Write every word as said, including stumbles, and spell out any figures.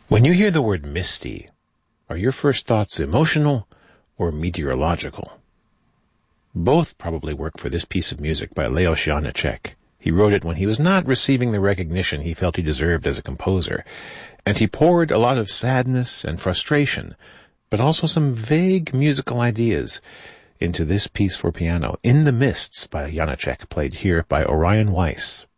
When you hear the word misty, are your first thoughts emotional or meteorological? Both probably work for this piece of music by Leos Janáček. He wrote it when he was not receiving the recognition he felt he deserved as a composer, and he poured a lot of sadness and frustration, but also some vague musical ideas into this piece for piano, In the Mists by Janáček, played here by Orion Weiss.